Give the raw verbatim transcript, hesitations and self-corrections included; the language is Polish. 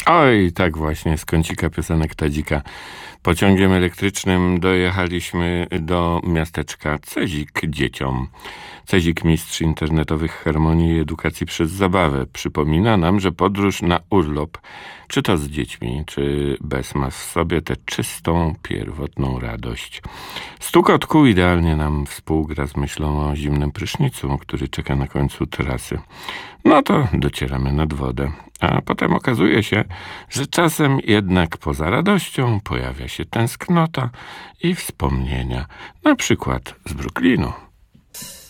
Oj, tak właśnie, z kącika piosenek Tadzika. Pociągiem elektrycznym dojechaliśmy do miasteczka Cezik dzieciom. Cezik, mistrz internetowych harmonii i edukacji przez zabawę, przypomina nam, że podróż na urlop, czy to z dziećmi, czy bez, ma w sobie tę czystą, pierwotną radość. Stukot kół idealnie nam współgra z myślą o zimnym prysznicu, który czeka na końcu trasy. No to docieramy nad wodę. A potem okazuje się, że czasem jednak poza radością pojawia się tęsknota i wspomnienia, na przykład z Brooklynu.